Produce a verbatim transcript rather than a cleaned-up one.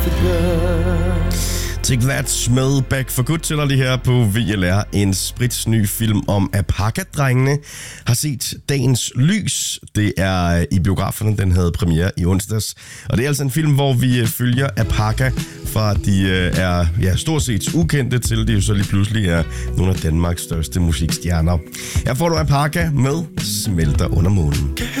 Take That med Back for Good til lige her på V L R. En spritsny film om Apaka-drengene har set dagens lys. Det er i biograferne, den havde premiere i onsdags. Og det er altså en film, hvor vi følger Apaka fra de er ja, stort set ukendte til de jo så lige pludselig er nogle af Danmarks største musikstjerner. Her får du Apaka med Smelter under månen.